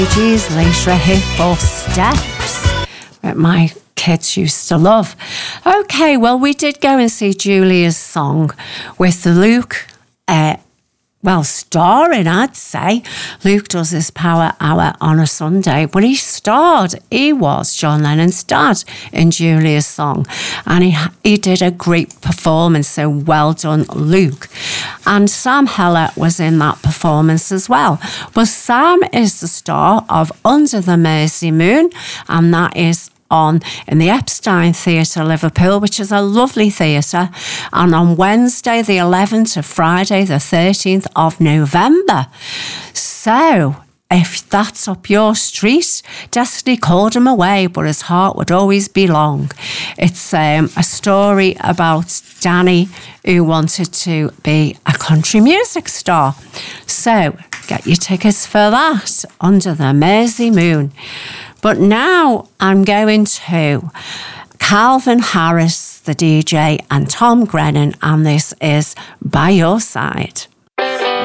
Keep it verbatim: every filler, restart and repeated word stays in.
Geez, later hit four steps that my kids used to love. Okay, well, we did go and see Julia's Song with Luke, uh, well, starring, I'd say. Luke does his Power Hour on a Sunday, but he starred, he was John Lennon's dad in Julia's Song, and he he did a great performance, so well done, Luke. And Sam Heller was in that performance as well. But Sam is the star of Under the Mersey Moon, and that is on in the Epstein Theatre, Liverpool, which is a lovely theatre, and on Wednesday the eleventh to Friday the thirteenth of November. So if that's up your street, Destiny called him away, but his heart would always belong. It's um, a story about Danny, who wanted to be a country music star. So get your tickets for that, Under the Mersey Moon. But now I'm going to Calvin Harris, the D J, and Tom Grennan, and this is By Your Side.